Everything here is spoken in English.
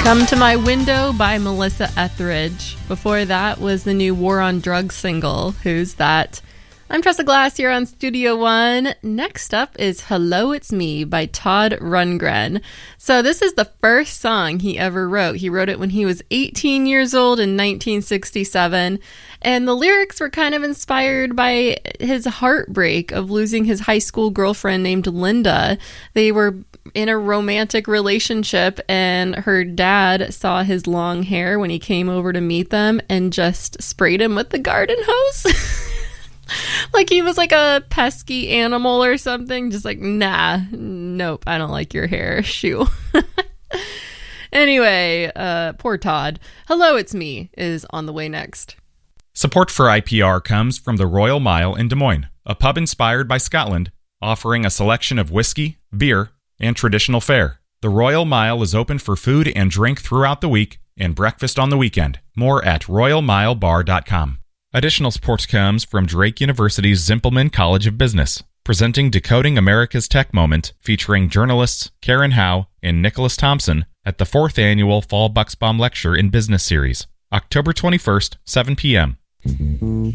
Come to My Window by Melissa Etheridge. Before that was the new War on Drugs single, Who's That? I'm Tressa Glass here on Studio One. Next up is Hello, It's Me by Todd Rundgren. So this is the first song he ever wrote. He wrote it when he was 18 years old in 1967. And the lyrics were kind of inspired by his heartbreak of losing his high school girlfriend named Linda. They were in a romantic relationship, and her dad saw his long hair when he came over to meet them and just sprayed him with the garden hose. Like he was like a pesky animal or something. Just like, nah, nope, I don't like your hair. Shoo. Anyway, poor Todd. Hello, It's Me is on the way next. Support for IPR comes from the Royal Mile in Des Moines, a pub inspired by Scotland, offering a selection of whiskey, beer, and traditional fare. The Royal Mile is open for food and drink throughout the week and breakfast on the weekend. More at royalmilebar.com. Additional support comes from Drake University's Zimpelman College of Business, presenting Decoding America's Tech Moment, featuring journalists Karen Howe and Nicholas Thompson at the 4th Annual Fall Bucksbaum Lecture in Business Series, October 21st, 7 p.m.